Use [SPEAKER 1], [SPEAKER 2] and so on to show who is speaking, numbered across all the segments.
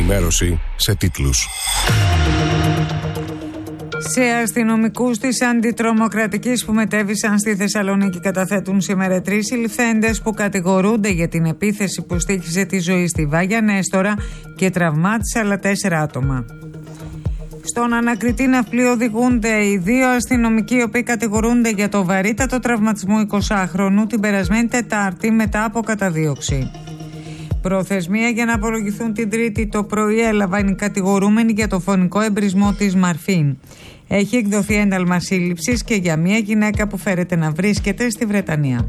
[SPEAKER 1] ενημέρωση σε τίτλους.
[SPEAKER 2] Σε αστυνομικούς της αντιτρομοκρατικής που μετέβησαν στη Θεσσαλονίκη καταθέτουν σήμερα 3 συλληφθέντες που κατηγορούνται για την επίθεση που στοίχιζε τη ζωή στη Βάγια Νέστορα και τραυμάτισε άλλα 4 άτομα. Στον ανακριτή ναυπλή οδηγούνται οι 2 αστυνομικοί οι οποίοι κατηγορούνται για το βαρύτατο τραυματισμό 20χρονου την περασμένη Τετάρτη μετά από καταδίωξη. Προθεσμία για να απολογηθούν την Τρίτη το πρωί έλαβαν οι κατηγορούμενοι για το φωνικό εμπρισμό της Μαρφίν. Έχει εκδοθεί ένταλμα σύλληψης και για μια γυναίκα που φέρεται να βρίσκεται στη Βρετανία.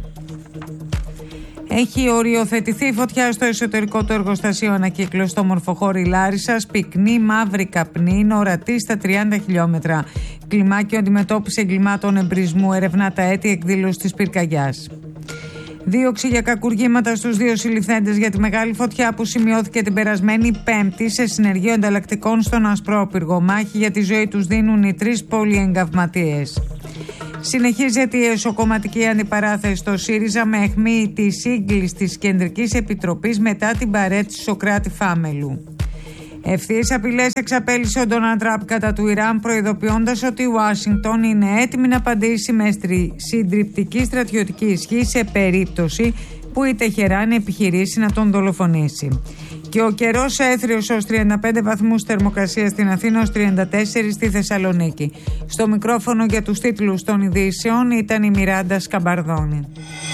[SPEAKER 2] Έχει οριοθετηθεί φωτιά στο εσωτερικό του εργοστασίου ανακύκλωση στο Μορφοχώρι Λάρισσας. Πυκνή μαύρη καπνή είναι ορατή στα 30 χιλιόμετρα. Κλιμάκιο αντιμετώπιση εγκλημάτων εμπρισμού ερευνά τα αίτια εκδήλωση της πυρκαγιάς. Δίωξη για κακουργήματα στους 2 συλληφθέντες για τη μεγάλη φωτιά που σημειώθηκε την περασμένη Πέμπτη σε συνεργείο ανταλλακτικών στον Ασπρόπυργο. Μάχη για τη ζωή τους δίνουν οι 3 πολυεγκαυματίες. Συνεχίζεται η εσωκομματική αντιπαράθεση στο ΣΥΡΙΖΑ με αιχμή τη σύγκληση της Κεντρικής Επιτροπής μετά την παρέτηση Σοκράτη Φάμελου. Ευθείες απειλές εξαπέλυσε ο Ντόναλντ Τραμπ κατά του Ιράν, προειδοποιώντας ότι η Ουάσιγκτον είναι έτοιμη να απαντήσει με συντριπτική στρατιωτική ισχύ σε περίπτωση που η Τεχεράν επιχειρήσει να τον δολοφονήσει. Και ο καιρός έθριος ως 35 βαθμούς θερμοκρασία στην Αθήνα, ως 34 στη Θεσσαλονίκη. Στο μικρόφωνο για τους τίτλους των ειδήσεων ήταν η Μιράντα Σκαμπαρδόνη.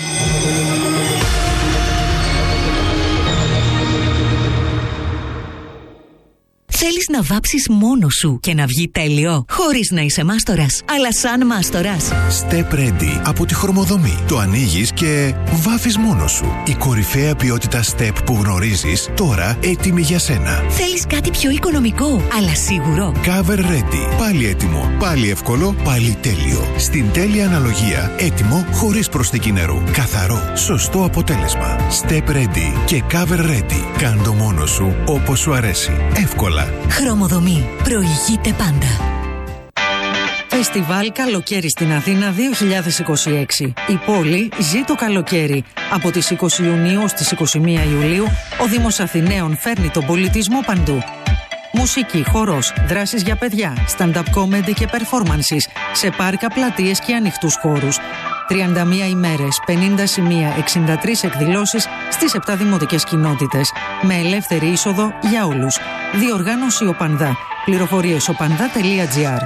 [SPEAKER 3] Θέλεις να βάψεις μόνος σου και να βγει τέλειο, χωρίς να είσαι μάστορας, αλλά σαν μάστορας.
[SPEAKER 4] Step Ready από τη Χρωμοδομή. Το ανοίγεις και βάφεις μόνος σου. Η κορυφαία ποιότητα Step που γνωρίζεις, τώρα έτοιμη για σένα.
[SPEAKER 3] Θέλεις κάτι πιο οικονομικό, αλλά σίγουρο.
[SPEAKER 4] Cover Ready. Πάλι έτοιμο, πάλι εύκολο, πάλι τέλειο. Στην τέλεια αναλογία, έτοιμο χωρίς προσθήκη νερού. Καθαρό, σωστό αποτέλεσμα. Step Ready και Cover Ready. Κάν' το μόνος σου όπως σου αρέσει. Εύκολα.
[SPEAKER 3] Χρωμοδομή. Προηγείται πάντα.
[SPEAKER 5] Φεστιβάλ Καλοκαίρι στην Αθήνα 2026. Η πόλη ζει το καλοκαίρι. Από τις 20 Ιουνίου στις 21 Ιουλίου, ο Δήμος Αθηναίων φέρνει τον πολιτισμό παντού. Μουσική, χορός, δράσεις για παιδιά, stand-up comedy και performances σε πάρκα, πλατείες και ανοιχτούς χώρους. 31 ημέρες, 50 σημεία, 63 εκδηλώσεις στις 7 δημοτικές κοινότητες. Με ελεύθερη είσοδο για όλους. Διοργάνωση Οπανδά. Πληροφορίες opanda.gr.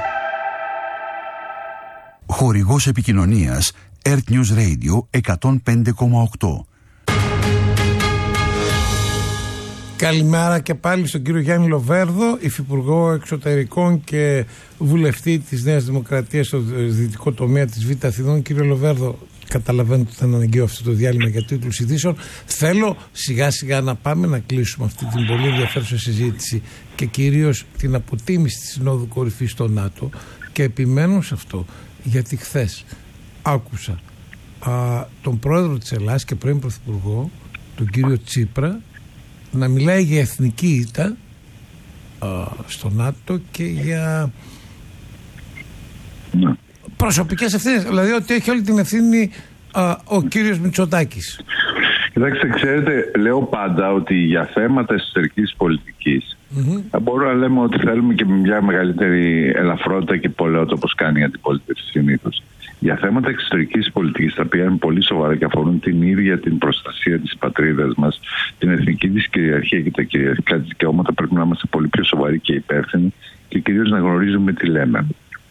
[SPEAKER 6] Χορηγός επικοινωνίας Earth News Radio 105,8.
[SPEAKER 7] Καλημέρα και πάλι στον κύριο Γιάννη Λοβέρδο, υφυπουργό εξωτερικών και βουλευτή της Νέας Δημοκρατίας στο δυτικό τομέα της Β' Αθηνών. Κύριε Λοβέρδο, καταλαβαίνω ότι θα είναι αναγκαίο αυτό το διάλειμμα για τίτλους ειδήσεων. Θέλω σιγά σιγά να πάμε να κλείσουμε αυτή την πολύ ενδιαφέρουσα συζήτηση και κυρίως την αποτίμηση της Συνόδου Κορυφής στο ΝΑΤΟ, και επιμένω σε αυτό γιατί χθες άκουσα τον πρόεδρο της Ελλάδας και πρώην πρωθυπουργό, τον κύριο Τσίπρα, να μιλάει για εθνική ήττα στο ΝΑΤΟ και για προσωπικές ευθύνες. Δηλαδή ότι έχει όλη την ευθύνη ο κύριος Μητσοτάκης.
[SPEAKER 8] Κοιτάξτε, ξέρετε, λέω πάντα ότι για θέματα εσωτερικής πολιτικής μπορούμε να λέμε ότι θέλουμε και μια μεγαλύτερη ελαφρότητα και πολαιότητα, όπως κάνει η αντιπολίτευση συνήθως. Για θέματα εξωτερικής πολιτικής, τα οποία είναι πολύ σοβαρά και αφορούν την ίδια την προστασία της πατρίδας μας, την εθνική της κυριαρχία και τα κυριαρχικά της δικαιώματα, πρέπει να είμαστε πολύ πιο σοβαροί και υπεύθυνοι και κυρίως να γνωρίζουμε τι λέμε.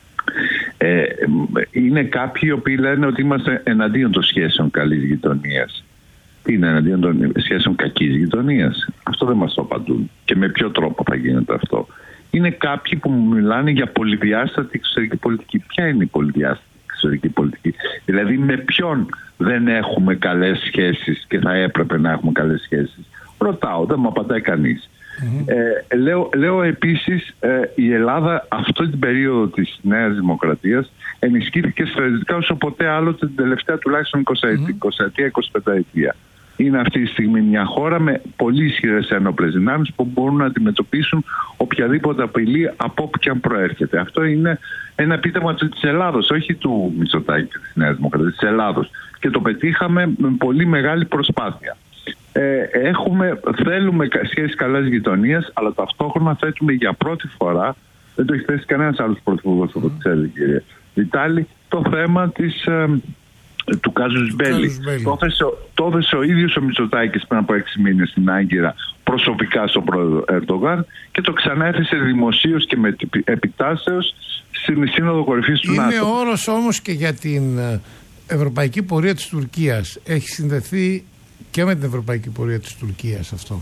[SPEAKER 8] Είναι κάποιοι οι οποίοι λένε ότι είμαστε εναντίον των σχέσεων καλής γειτονίας. Τι είναι εναντίον των σχέσεων κακής γειτονίας? Αυτό δεν μας το απαντούν. Και με ποιο τρόπο θα γίνεται αυτό? Είναι κάποιοι που μιλάνε για πολυδιάστατη εξωτερική πολιτική. Ποια είναι η πολυδιάστατη εξωτερική πολιτική? Δηλαδή με ποιον δεν έχουμε καλές σχέσεις και θα έπρεπε να έχουμε καλές σχέσεις? Ρωτάω, δεν μου απαντάει κανείς. Λέω επίσης, η Ελλάδα αυτή την περίοδο της Νέας Δημοκρατίας ενισχύθηκε στρατιωτικά όσο ποτέ άλλοτε την τελευταία τουλάχιστον 20-25 ετία. Είναι αυτή τη στιγμή μια χώρα με πολύ ισχυρές ένοπλες δυνάμεις που μπορούν να αντιμετωπίσουν οποιαδήποτε απειλή από όπου και αν προέρχεται. Αυτό είναι ένα επίτευγμα της Ελλάδος, όχι του Μητσοτάκη και της Νέας Δημοκρατίας, της Ελλάδος. Και το πετύχαμε με πολύ μεγάλη προσπάθεια. θέλουμε σχέσεις καλής γειτονίας, αλλά ταυτόχρονα θέτουμε για πρώτη φορά, δεν το έχει θέσει κανένας άλλος πρωθυπουργός από ό,τι ξέρει, κύριε Βιτάλη, το θέμα του κάζους Μπέλη. Το έθεσε ο ίδιος ο Μητσοτάκης πριν από 6 μήνες στην Άγκυρα προσωπικά στον πρόεδρο Ερντογάν και το ξαναέθεσε δημοσίως και με επιτάσεως στην Σύνοδο Κορυφής του ΝΑΤΟ.
[SPEAKER 7] Είναι όρος όμως και για την ευρωπαϊκή πορεία της Τουρκίας. Έχει συνδεθεί και με την ευρωπαϊκή πορεία της Τουρκίας αυτό.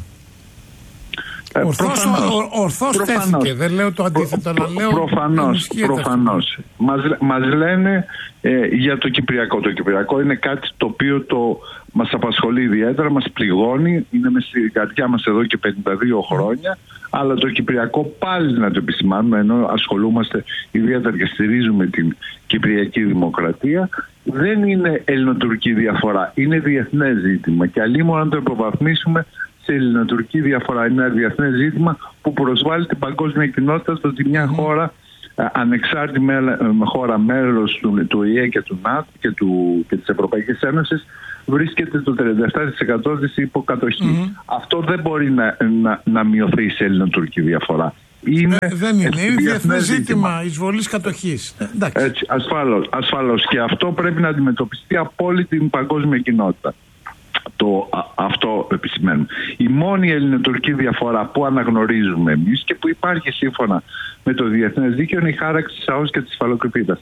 [SPEAKER 7] Ορθώς τέθηκε, δεν λέω το αντίθετο, αλλά λέω
[SPEAKER 8] προφανώς. Μας λένε για το Κυπριακό. Το Κυπριακό είναι κάτι το οποίο μας απασχολεί ιδιαίτερα, μας πληγώνει, είναι μες στην καρδιά μας εδώ και 52 χρόνια, αλλά το Κυπριακό πάλι να το επισημάνουμε, ενώ ασχολούμαστε ιδιαίτερα και στηρίζουμε την Κυπριακή Δημοκρατία, δεν είναι ελληνοτουρκική διαφορά, είναι διεθνές ζήτημα και αλλήμον να το υποβαθμίσουμε σε ελληνοτουρκική διαφορά. Είναι ένα διεθνές ζήτημα που προσβάλλει την παγκόσμια κοινότητα στο ότι μια χώρα, ανεξάρτητη χώρα μέλος του ΟΗΕ και του ΝΑΤΟ και της Ευρωπαϊκής Ένωσης, βρίσκεται το 37% της υποκατοχή. Αυτό δεν μπορεί να μειωθεί σε ελληνοτουρκική διαφορά.
[SPEAKER 7] Δεν είναι. Είναι διεθνές ζήτημα εισβολής κατοχής.
[SPEAKER 8] Έτσι, ασφαλώς. Και αυτό πρέπει να αντιμετωπιστεί από όλη την παγκόσμια κοινότητα. Αυτό επισημαίνουμε. Η μόνη ελληνοτουρκική διαφορά που αναγνωρίζουμε εμείς και που υπάρχει σύμφωνα με το διεθνές δίκαιο είναι η χάραξη της ΑΟΣ και της υφαλοκρηπίδας.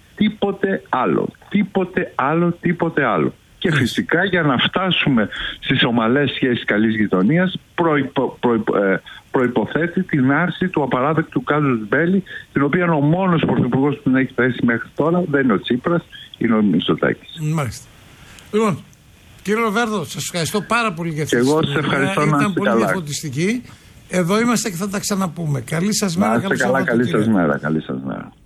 [SPEAKER 8] Τίποτε άλλο. Και φυσικά για να φτάσουμε στις ομαλές σχέσεις καλής γειτονίας προϋποθέτει την άρση του απαράδεκτου κάζους Μπέλη, την οποία ο μόνος πρωθυπουργός που την έχει θέσει μέχρι τώρα δεν είναι ο Τσίπρας, είναι ο Μητσοτάκης.
[SPEAKER 7] Μάλιστα. Λοιπόν, κύριε Λοβέρδο, σας ευχαριστώ πάρα πολύ για αυτή τη
[SPEAKER 8] συζήτηση. Εγώ σας ευχαριστώ.
[SPEAKER 7] Ήταν πολύ διαφωτιστική. Εδώ είμαστε και θα τα ξαναπούμε. Καλή σας μέρα.
[SPEAKER 8] Καλή σας μέρα.